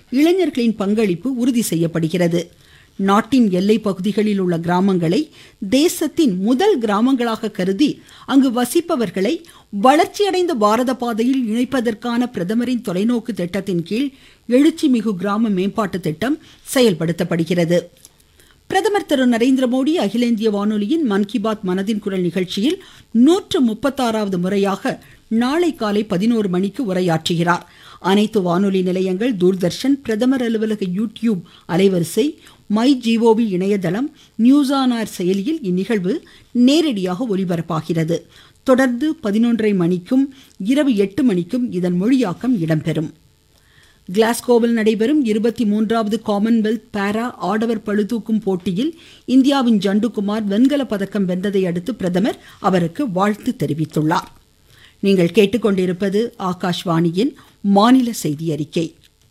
இளைஞர்களின் பங்களிப்பு உறுதி செய்யப்படுகிறது. நாட்டின் எல்லை பகுதிகளில் உள்ள கிராமங்களை தேசத்தின் முதல் கிராமங்களாக கருதி அங்கு வசிப்பவர்களை வளர்ச்சியடைந்த பாரத பாதையில் இணைப்பதற்கான பிரதமரின் தொலைநோக்கு திட்டத்தின் கீழ் எழுச்சிமிகு கிராம மேம்பாட்டு திட்டம் செயல்படுத்தப்படுகிறது. பிரதமர் திரு நரேந்திர மோடி அகில இந்திய வானொலியின் மன் கி பாத் மனதின் குரல் நிகழ்ச்சியில் 136வது முறையாக நாளை காலை 11 மணிக்கு உரையாற்றுகிறார். அனைத்து வானொலி நிலையங்கள், தூர்தர்ஷன், பிரதமர் அலுவலக யூடியூப் அலைவரிசை, மை ஜிஓவி இணையதளம், நியூஸ் ஆன் ஏர் செயலியில் இந்நிகழ்வு நேரடியாக ஒலிபரப்பாகிறது. தொடர்ந்து 11:30 மணிக்கும் இரவு 8 மணிக்கும் இதன் மொழியாக்கம் இடம்பெறும். கிளாஸ்கோவில் நடைபெறும் 23வது காமன்வெல்த் பாரா ஆடவர் பளுதூக்கும் போட்டியில் இந்தியாவின் ஜண்டுகுமார் வெண்கல பதக்கம் வென்றதை அடுத்து பிரதமர் அவருக்கு வாழ்த்து தெரிவித்துள்ளார். நீங்கள் கேட்டுக்கொண்டிருப்பது ஆகாஷ்வாணியின் மாநில செய்தி அறிக்கை.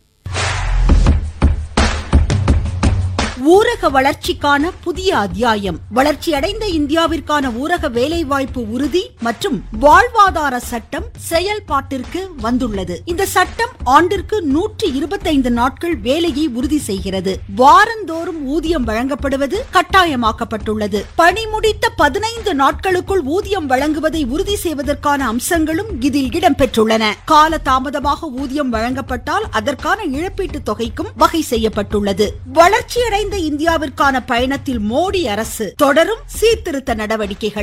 ஊரக வளர்ச்சிக்கான புதிய அத்தியாயம். வளர்ச்சியடைந்த இந்தியாவிற்கான ஊரக வேலைவாய்ப்பு உறுதி மற்றும் வாழ்வாதார சட்டம் செயல்பாட்டிற்கு வந்துள்ளது. இந்த சட்டம் ஆண்டிற்கு 125 நாட்கள் வேலையை உறுதி செய்கிறது. வாரந்தோறும் ஊதியம் வழங்கப்படுவது கட்டாயமாக்கப்பட்டுள்ளது. பணி முடித்த 15 நாட்களுக்குள் ஊதியம் வழங்குவதை உறுதி செய்வதற்கான அம்சங்களும் இதில் இடம்பெற்றுள்ளன. கால தாமதமாக ஊதியம் வழங்கப்பட்டால் அதற்கான இழப்பீட்டு தொகைக்கும் வகை செய்யப்பட்டுள்ளது. வளர்ச்சியடைந்த இந்தியாவிற்கான பயணத்தில் மோடி அரசு தொடரும் சீர்திருத்த நடவடிக்கைகள்.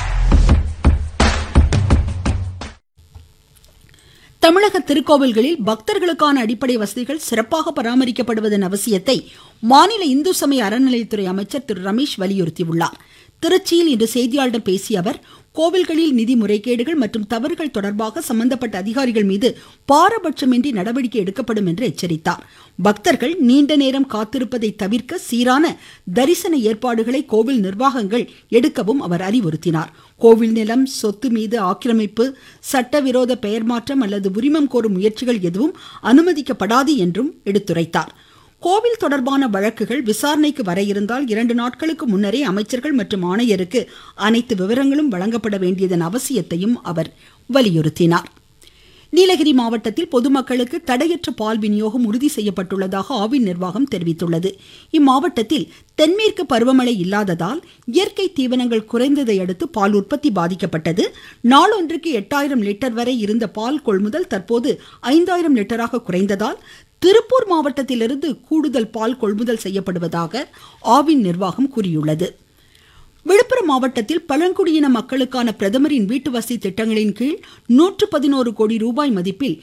தமிழக திருக்கோவில்களில் பக்தர்களுக்கான அடிப்படை வசதிகள் சிறப்பாக பராமரிக்கப்படுவதன் அவசியத்தை மாநில இந்து சமய அறநிலையத்துறை அமைச்சர் திரு ரமேஷ் வலியுறுத்தியுள்ளார். திருச்சியில் இன்று செய்தியாளர்களிடம் பேசிய அவர், கோவில்களில் நிதி முறைகேடுகள் மற்றும் தவறுகள் தொடர்பாக சம்பந்தப்பட்ட அதிகாரிகள் மீது பாரபட்சமின்றி நடவடிக்கை எடுக்கப்படும் என்று எச்சரித்தார். பக்தர்கள் நீண்ட நேரம் காத்திருப்பதை தவிர்க்க சீரான தரிசன ஏற்பாடுகளை கோவில் நிர்வாகங்கள் எடுக்கவும் அவர் அறிவுறுத்தினார். கோவில் நிலம், சொத்து மீது ஆக்கிரமிப்பு, சட்டவிரோத பெயர் மாற்றம் அல்லது உரிமம் கோரும் முயற்சிகள் எதுவும் அனுமதிக்கப்படாது என்றும் எடுத்துரைத்தார். கோவில் தொடர்பான வழக்குகள் விசாரணைக்கு வர இருந்தால் 2 நாட்களுக்கு முன்னரே அமைச்சர்கள் மற்றும் ஆணையருக்கு அனைத்து விவரங்களும் வழங்கப்பட வேண்டியதன் அவசியத்தையும் அவர் வலியுறுத்தினார். நீலகிரி மாவட்டத்தில் பொதுமக்களுக்கு தடையற்ற பால் விநியோகம் உறுதி செய்யப்பட்டுள்ளதாக ஆவின் நிர்வாகம் தெரிவித்துள்ளது. இம்மாவட்டத்தில் தென்மேற்கு பருவமழை இல்லாததால் இயற்கை தீவனங்கள் குறைந்ததை அடுத்து பால் உற்பத்தி பாதிக்கப்பட்டது. நாளொன்றுக்கு 8000 லிட்டர் வரை இருந்த பால் கொள்முதல் தற்போது 5000 லிட்டராக குறைந்ததால் திருப்பூர் மாவட்டத்திலிருந்து கூடுதல் பால் கொள்முதல் செய்யப்படுவதாக ஆவின் நிர்வாகம் கூறியுள்ளது. விழுப்புரம் மாவட்டத்தில் பழங்குடியின மக்களுக்கான பிரதமரின் வீட்டு வசதி திட்டங்களின் கீழ் 111 கோடி ரூபாய் மதிப்பில்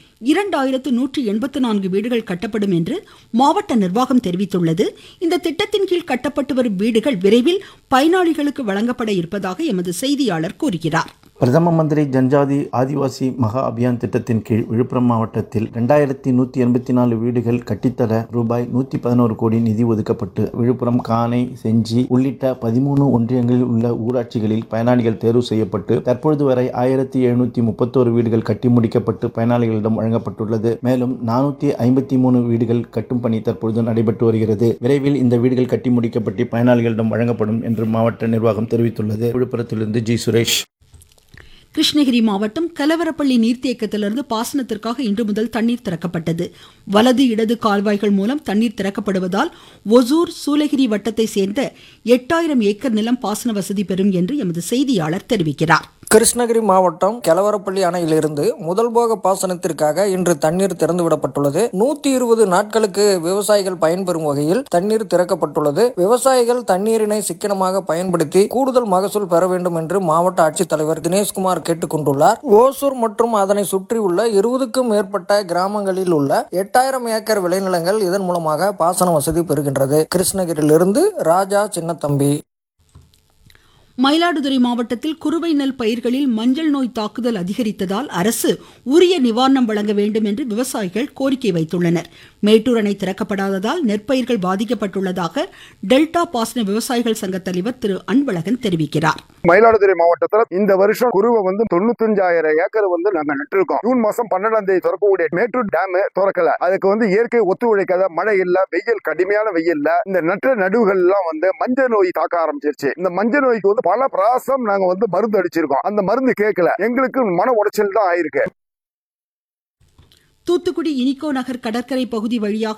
2184 வீடுகள் கட்டப்படும் என்று மாவட்ட நிர்வாகம் தெரிவித்துள்ளது. இந்த திட்டத்தின் கீழ் கட்டப்பட்டு வரும் வீடுகள் விரைவில் பயனாளிகளுக்கு வழங்கப்பட இருப்பதாக எமது செய்தியாளர் கூறுகிறார். பிரதம மந்திரி ஜன்ஜாதி ஆதிவாசி மகா அபியான் திட்டத்தின் கீழ் விழுப்புரம் மாவட்டத்தில் 2184 வீடுகள் கட்டித்தர ரூபாய் 111 கோடி நிதி ஒதுக்கப்பட்டு விழுப்புரம், கானை, செஞ்சி உள்ளிட்ட 13 ஒன்றியங்களில் உள்ள ஊராட்சிகளில் பயனாளிகள் தேர்வு செய்யப்பட்டு தற்பொழுது வரை 1731 வீடுகள் கட்டி முடிக்கப்பட்டு பயனாளிகளிடம் வழங்கப்பட்டுள்ளது. மேலும் 453 வீடுகள் கட்டும் பணி தற்பொழுது நடைபெற்று வருகிறது. விரைவில் இந்த வீடுகள் கட்டி முடிக்கப்பட்டு பயனாளிகளிடம் வழங்கப்படும் என்று மாவட்ட நிர்வாகம் தெரிவித்துள்ளது. விழுப்புரத்திலிருந்து ஜி சுரேஷ். கிருஷ்ணகிரி மாவட்டம் கலவரப்பள்ளி நீர்த்தேக்கத்திலிருந்து பாசனத்திற்காக இன்று முதல் தண்ணீர் திறக்கப்பட்டது. வலது இடது கால்வாய்கள் மூலம் தண்ணீர் திறக்கப்படுவதால் ஒசூர், சூலகிரி வட்டத்தை சேர்ந்த 8000 ஏக்கர் நிலம் பாசன வசதி பெறும் என்று எமது செய்தியாளர் தெரிவிக்கிறார். கிருஷ்ணகிரி மாவட்டம் கெலவரப்பள்ளி அணையிலிருந்து முதல் போக பாசனத்திற்காக இன்று தண்ணீர் திறந்துவிடப்பட்டுள்ளது. 120 நாட்களுக்கு விவசாயிகள் பயன்பெறும் வகையில் தண்ணீர் திறக்கப்பட்டுள்ளது. விவசாயிகள் தண்ணீரினை சிக்கனமாக பயன்படுத்தி கூடுதல் மகசூல் பெற வேண்டும் என்று மாவட்ட ஆட்சித்தலைவர் தினேஷ்குமார் கேட்டுக்கொண்டுள்ளார். ஓசூர் மற்றும் அதனை சுற்றியுள்ள 20க்கும் மேற்பட்ட கிராமங்களில் உள்ள 8000 ஏக்கர் விளைநிலங்கள் இதன் மூலமாக பாசன வசதி பெறுகின்றது. கிருஷ்ணகிரியிலிருந்து ராஜா சின்னத்தம்பி. மயிலாடுதுறை மாவட்டத்தில் குறுவை நெல் பயிர்களில் மஞ்சள் நோய் தாக்குதல் அதிகரித்ததால் அரசு உரிய நிவாரணம் வழங்க வேண்டும் என்று விவசாயிகள் கோரிக்கை வைத்துள்ளனர். மேட்டூர் அணை திறக்கப்படாததால் நெற்பயிர்கள் பாதிக்கப்பட்டுள்ளதாக டெல்டா பாசன விவசாயிகள் சங்க தலைவர் திரு அன்பழகன் தெரிவிக்கிறார். மயிலாடுதுறை மாவட்டத்தில் இந்த வருஷம் குறுவை 95,000 ஏக்கர் நாங்க நட்டிருக்கோம். ஜூன் மாசம் 12ஆம் தேதி திறக்கக்கூடிய மேட்டூர் டேம் திறக்கல. அதுக்கு இயற்கை ஒத்துழைக்காத, மழை இல்ல, வெயில், கடுமையான வெயில்ல இந்த நட்ட நடுவுகள் எல்லாம் மஞ்சள் நோய் தாக்க ஆரம்பிச்சிருச்சு. இந்த மஞ்சள் நோய்க்கு பல பிராசம் நாங்க மருந்து அடிச்சிருக்கோம். அந்த மருந்து கேட்கல. எங்களுக்கு மன உடைச்சல் தான் ஆயிருக்கு. தூத்துக்குடி இனிகோ நகர் கடற்கரை பகுதி வழியாக